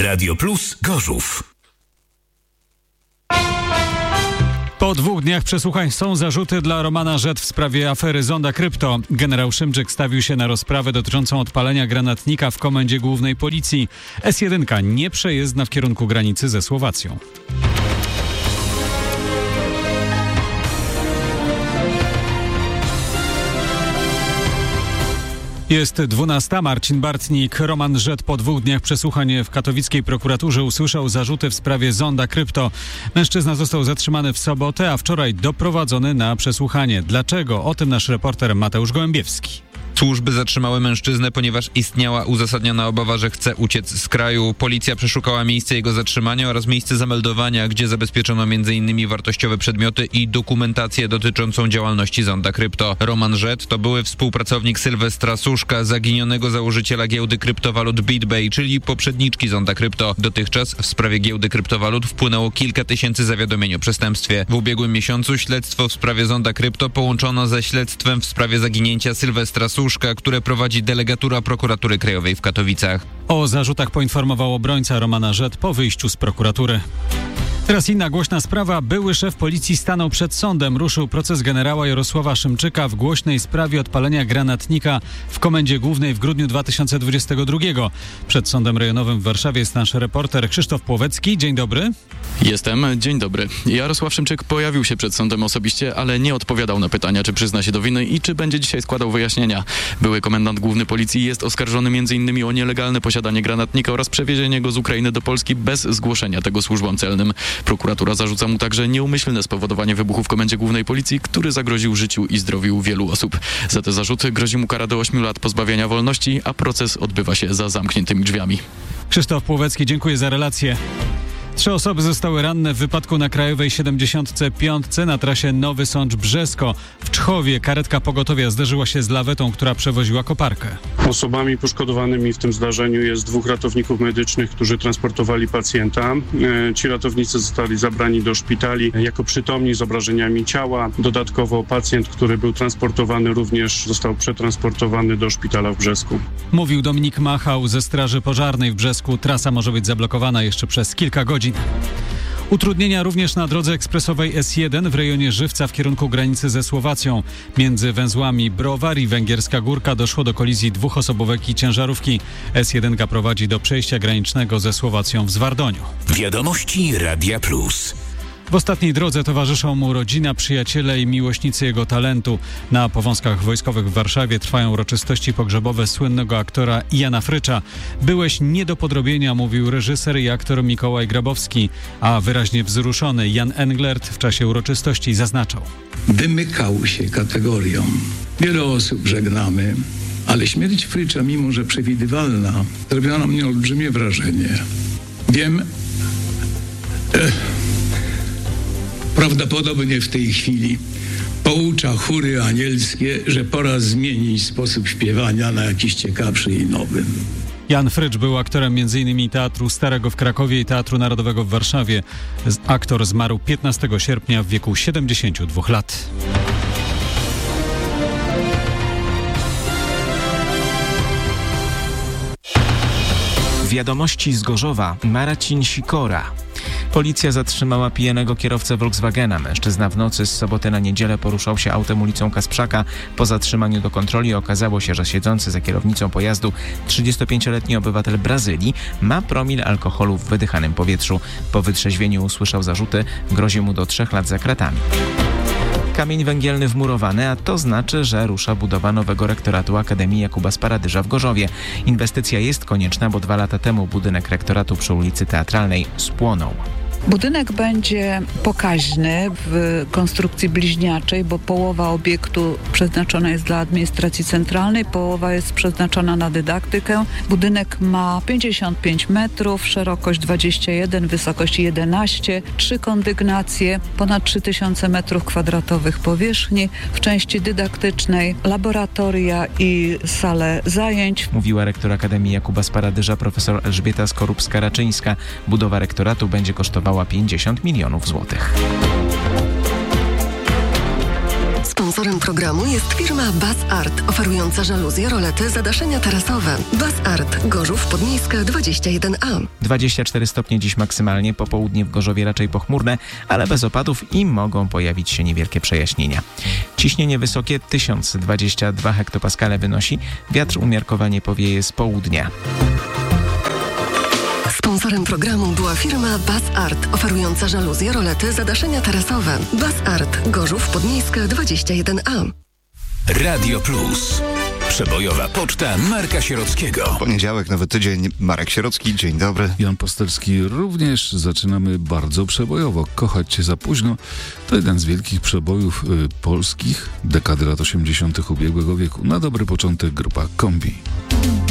Radio Plus Gorzów. Po 2 dniach przesłuchań są zarzuty dla Romana Rzet w sprawie afery Zonda Krypto. Generał Szymczyk stawił się na rozprawę dotyczącą odpalenia granatnika w Komendzie Głównej Policji. S1 nieprzejezdna w kierunku granicy ze Słowacją. Jest 12. Marcin Bartnik. Roman Rzet po 2 dniach przesłuchań w katowickiej prokuraturze usłyszał zarzuty w sprawie Zonda Krypto. Mężczyzna został zatrzymany w sobotę, a wczoraj doprowadzony na przesłuchanie. Dlaczego? O tym nasz reporter Mateusz Gołębiewski. Służby zatrzymały mężczyznę, ponieważ istniała uzasadniona obawa, że chce uciec z kraju. Policja przeszukała miejsce jego zatrzymania oraz miejsce zameldowania, gdzie zabezpieczono m.in. wartościowe przedmioty i dokumentację dotyczącą działalności Zonda Krypto. Roman Rzet to były współpracownik Sylwestra Suszka, zaginionego założyciela giełdy kryptowalut BitBay, czyli poprzedniczki Zonda Krypto. Dotychczas w sprawie giełdy kryptowalut wpłynęło kilka tysięcy zawiadomień o przestępstwie. W ubiegłym miesiącu śledztwo w sprawie Zonda Krypto połączono ze śledztwem w sprawie zaginięcia Sylwestra Suszka, które prowadzi delegatura Prokuratury Krajowej w Katowicach. O zarzutach poinformował obrońca Romana Rzet po wyjściu z prokuratury. Teraz inna głośna sprawa. Były szef policji stanął przed sądem. Ruszył proces generała Jarosława Szymczyka w głośnej sprawie odpalenia granatnika w Komendzie Głównej w grudniu 2022. Przed Sądem Rejonowym w Warszawie jest nasz reporter Krzysztof Płowecki. Dzień dobry. Jestem. Dzień dobry. Jarosław Szymczyk pojawił się przed sądem osobiście, ale nie odpowiadał na pytania, czy przyzna się do winy i czy będzie dzisiaj składał wyjaśnienia. Były komendant główny policji jest oskarżony m.in. o nielegalne posiadanie granatnika oraz przewiezienie go z Ukrainy do Polski bez zgłoszenia tego służbom celnym. Prokuratura zarzuca mu także nieumyślne spowodowanie wybuchu w Komendzie Głównej Policji, który zagroził życiu i zdrowiu wielu osób. Za te zarzuty grozi mu kara do 8 lat pozbawienia wolności, a proces odbywa się za zamkniętymi drzwiami. Krzysztof Płowecki, dziękuję za relację. 3 osoby zostały ranne w wypadku na Krajowej 75 na trasie Nowy Sącz-Brzesko. W Czchowie karetka pogotowia zderzyła się z lawetą, która przewoziła koparkę. Osobami poszkodowanymi w tym zdarzeniu jest 2 ratowników medycznych, którzy transportowali pacjenta. Ci ratownicy zostali zabrani do szpitali jako przytomni z obrażeniami ciała. Dodatkowo pacjent, który był transportowany, również został przetransportowany do szpitala w Brzesku. Mówił Dominik Machał ze Straży Pożarnej w Brzesku. Trasa może być zablokowana jeszcze przez kilka godzin. Utrudnienia również na drodze ekspresowej S1 w rejonie Żywca w kierunku granicy ze Słowacją. Między węzłami Browar i Węgierska Górka doszło do kolizji 2-osobówek i ciężarówki. S1 prowadzi do przejścia granicznego ze Słowacją w Zwardoniu. Wiadomości Radia Plus. W ostatniej drodze towarzyszą mu rodzina, przyjaciele i miłośnicy jego talentu. Na Powązkach Wojskowych w Warszawie trwają uroczystości pogrzebowe słynnego aktora Jana Frycza. Byłeś nie do podrobienia, mówił reżyser i aktor Mikołaj Grabowski, a wyraźnie wzruszony Jan Englert w czasie uroczystości zaznaczał: wymykał się kategoriom. Wiele osób żegnamy, ale śmierć Frycza, mimo że przewidywalna, zrobiła na mnie olbrzymie wrażenie. Wiem, prawdopodobnie w tej chwili poucza chóry anielskie, że pora zmienić sposób śpiewania na jakiś ciekawszy i nowy. Jan Frycz był aktorem m.in. Teatru Starego w Krakowie i Teatru Narodowego w Warszawie. Aktor zmarł 15 sierpnia w wieku 72 lat. Wiadomości z Gorzowa. Marcin Sikora. Policja zatrzymała pijanego kierowcę Volkswagena. Mężczyzna w nocy z soboty na niedzielę poruszał się autem ulicą Kasprzaka. Po zatrzymaniu do kontroli okazało się, że siedzący za kierownicą pojazdu 35-letni obywatel Brazylii ma promil alkoholu w wydychanym powietrzu. Po wytrzeźwieniu usłyszał zarzuty. Grozi mu do 3 lat za kratami. Kamień węgielny wmurowany, a to znaczy, że rusza budowa nowego rektoratu Akademii Jakuba Sparadyża w Gorzowie. Inwestycja jest konieczna, bo 2 lata temu budynek rektoratu przy ulicy Teatralnej spłonął. Budynek będzie pokaźny w konstrukcji bliźniaczej, bo połowa obiektu przeznaczona jest dla administracji centralnej, połowa jest przeznaczona na dydaktykę. Budynek ma 55 metrów, szerokość 21, wysokość 11, 3 kondygnacje, ponad 3000 metrów kwadratowych powierzchni. W części dydaktycznej laboratoria i sale zajęć. Mówiła rektor Akademii Jakuba Sparadyża profesor Elżbieta Skorupska-Raczyńska. Budowa rektoratu będzie kosztowała 50 milionów złotych. Sponsorem programu jest firma Bas Art, oferująca żaluzje, rolety, zadaszenia tarasowe. Bas Art, Gorzów, Podmiejska, 21A. 24 stopnie dziś maksymalnie, popołudnie w Gorzowie raczej pochmurne, ale bez opadów i mogą pojawić się niewielkie przejaśnienia. Ciśnienie wysokie 1022 hektopaskale wynosi, wiatr umiarkowanie powieje z południa. Sponsorem programu była firma Bas Art, oferująca żaluzje, rolety, zadaszenia tarasowe. Bas Art, Gorzów, Podmiejska, 21A. Radio Plus. Przebojowa poczta Marka Sierockiego. Poniedziałek, nowy tydzień. Marek Sierocki, dzień dobry. Jan Pastelski. Również zaczynamy bardzo przebojowo. Kochać cię za późno to jeden z wielkich przebojów polskich dekady lat 80. ubiegłego wieku. Na dobry początek grupa Kombi.